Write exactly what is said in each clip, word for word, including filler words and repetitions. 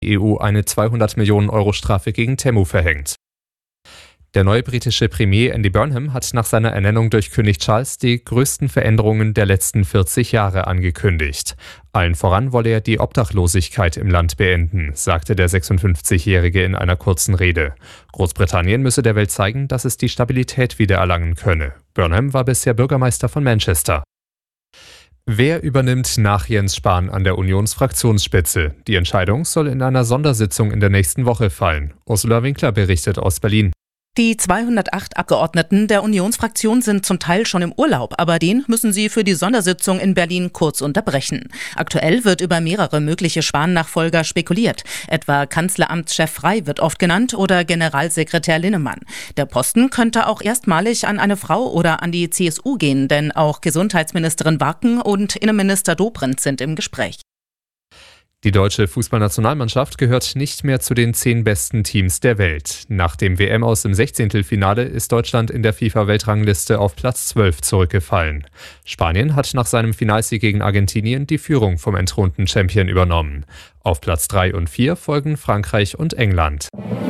E U eine zweihundert Millionen Euro Strafe gegen Temu verhängt. Der neue britische Premier Andy Burnham hat nach seiner Ernennung durch König Charles die größten Veränderungen der letzten vierzig Jahre angekündigt. Allen voran wolle er die Obdachlosigkeit im Land beenden, sagte der sechsundfünfzigjährige in einer kurzen Rede. Großbritannien müsse der Welt zeigen, dass es die Stabilität wiedererlangen könne. Burnham war bisher Bürgermeister von Manchester. Wer übernimmt nach Jens Spahn an der Unionsfraktionsspitze? Die Entscheidung soll in einer Sondersitzung in der nächsten Woche fallen. Ursula Winkler berichtet aus Berlin. Die zweihundertacht Abgeordneten der Unionsfraktion sind zum Teil schon im Urlaub, aber den müssen sie für die Sondersitzung in Berlin kurz unterbrechen. Aktuell wird über mehrere mögliche Spahn-Nachfolger spekuliert. Etwa Kanzleramtschef Frey wird oft genannt oder Generalsekretär Linnemann. Der Posten könnte auch erstmalig an eine Frau oder an die C S U gehen, denn auch Gesundheitsministerin Warken und Innenminister Dobrindt sind im Gespräch. Die deutsche Fußballnationalmannschaft gehört nicht mehr zu den zehn besten Teams der Welt. Nach dem W M-Aus im Sechzehntelfinale ist Deutschland in der FIFA-Weltrangliste auf Platz zwölf zurückgefallen. Spanien hat nach seinem Finalsieg gegen Argentinien die Führung vom entthronten Champion übernommen. Auf Platz drei und vier folgen Frankreich und England.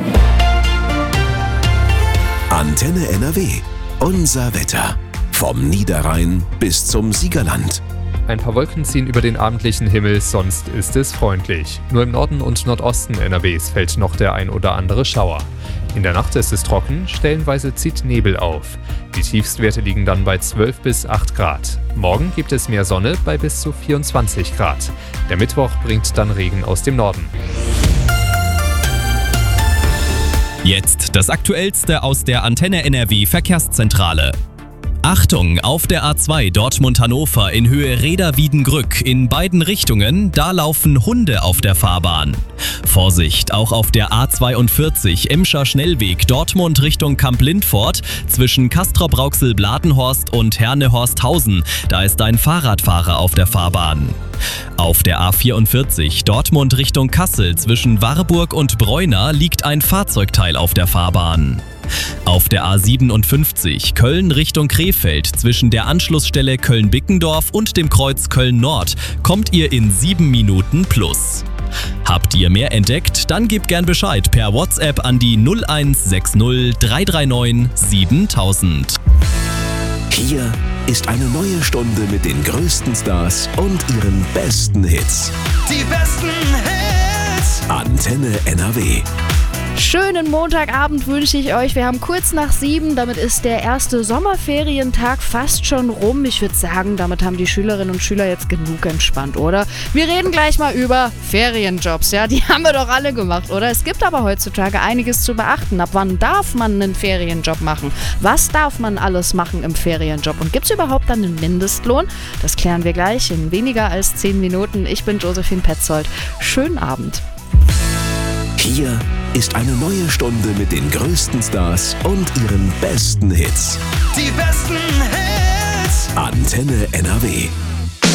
Antenne N R W. Unser Wetter. Vom Niederrhein bis zum Siegerland. Ein paar Wolken ziehen über den abendlichen Himmel, sonst ist es freundlich. Nur im Norden und Nordosten N R Ws fällt noch der ein oder andere Schauer. In der Nacht ist es trocken, stellenweise zieht Nebel auf. Die Tiefstwerte liegen dann bei zwölf bis acht Grad. Morgen gibt es mehr Sonne bei bis zu vierundzwanzig Grad. Der Mittwoch bringt dann Regen aus dem Norden. Jetzt das Aktuellste aus der Antenne N R W Verkehrszentrale. Achtung, auf der A zwei Dortmund-Hannover in Höhe Reda-Wiedenbrück in beiden Richtungen, da laufen Hunde auf der Fahrbahn. Vorsicht, auch auf der A zweiundvierzig Emscher Schnellweg Dortmund Richtung Kamp-Lindfort zwischen Castrop-Rauxel-Bladenhorst und Herne-Horsthausen, da ist ein Fahrradfahrer auf der Fahrbahn. Auf der A vierundvierzig Dortmund Richtung Kassel zwischen Warburg und Breuna liegt ein Fahrzeugteil auf der Fahrbahn. Auf der A siebenundfünfzig Köln Richtung Krefeld zwischen der Anschlussstelle Köln-Bickendorf und dem Kreuz Köln-Nord kommt ihr in sieben Minuten plus. Habt ihr mehr entdeckt? Dann gebt gern Bescheid per WhatsApp an die null eins sechs null drei drei neun siebentausend. Hier ist eine neue Stunde mit den größten Stars und ihren besten Hits. Die besten Hits! Antenne N R W. Schönen Montagabend wünsche ich euch. Wir haben kurz nach sieben, damit ist der erste Sommerferientag fast schon rum. Ich würde sagen, damit haben die Schülerinnen und Schüler jetzt genug entspannt, oder? Wir reden gleich mal über Ferienjobs, ja, die haben wir doch alle gemacht, oder? Es gibt aber heutzutage einiges zu beachten. Ab wann darf man einen Ferienjob machen? Was darf man alles machen im Ferienjob? Und gibt es überhaupt dann einen Mindestlohn? Das klären wir gleich in weniger als zehn Minuten. Ich bin Josephine Petzold. Schönen Abend. Hier ist eine neue Stunde mit den größten Stars und ihren besten Hits. Die besten Hits! Antenne N R W.